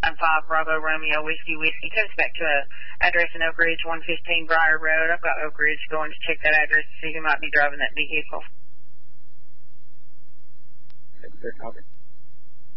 5 Bravo Romeo Whiskey. Takes us back to a address in Oak Ridge, 115 Briar Road. I've got Oak Ridge going to check that address to see who might be driving that vehicle. Copy.